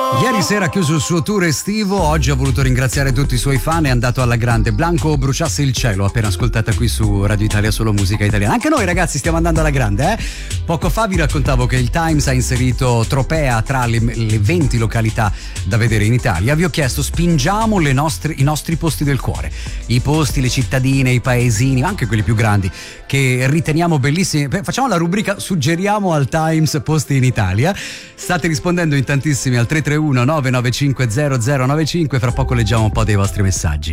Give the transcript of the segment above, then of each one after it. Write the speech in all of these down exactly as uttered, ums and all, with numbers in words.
Ieri sera ha chiuso il suo tour estivo, oggi ha voluto ringraziare tutti i suoi fan, è andato alla grande. Blanco bruciasse il cielo, appena ascoltata qui su Radio Italia, solo musica italiana. Anche noi ragazzi stiamo andando alla grande, eh? Poco fa vi raccontavo che il Times ha inserito Tropea tra le, le venti località da vedere in Italia. Vi ho chiesto, spingiamo le nostre, i nostri posti del cuore, i posti, le cittadine, i paesini, anche quelli più grandi, che riteniamo bellissimi. Facciamo la rubrica suggeriamo al Times posti in Italia. State rispondendo in tantissimi al tre tre uno nove nove cinque zero zero nove cinque. Fra poco leggiamo un po' dei vostri messaggi.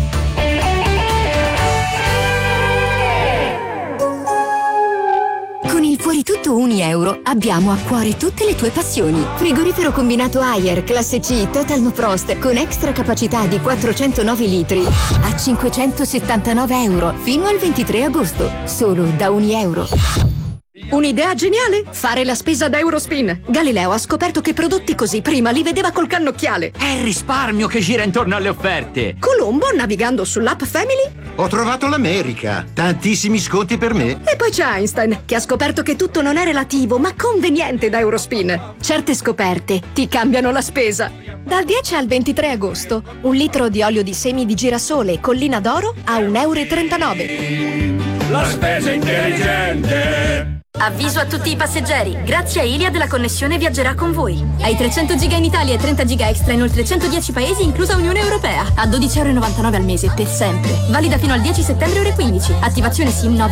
Con il Fuori Tutto Uni Euro abbiamo a cuore tutte le tue passioni. Frigorifero combinato Haier classe C Total No Frost con extra capacità di quattrocentonove litri a cinquecentosettantanove euro fino al ventitré agosto, solo da Uni Euro. Un'idea geniale? Fare la spesa da Eurospin. Galileo ha scoperto che prodotti così prima li vedeva col cannocchiale. È il risparmio che gira intorno alle offerte. Colombo, navigando sull'app Family, ho trovato l'America, tantissimi sconti per me. E poi c'è Einstein, che ha scoperto che tutto non è relativo ma conveniente da Eurospin. Certe scoperte ti cambiano la spesa. Dal dieci al ventitré agosto, un litro di olio di semi di girasole Collina d'Oro a un euro e trentanove. La spesa intelligente. Avviso a tutti i passeggeri, grazie a Iliad la connessione viaggerà con voi. Hai trecento giga in Italia e trenta giga extra in oltre centodieci paesi, inclusa Unione Europea. A dodici virgola novantanove euro al mese, per sempre. Valida fino al dieci settembre ore quindici. Attivazione SIM nove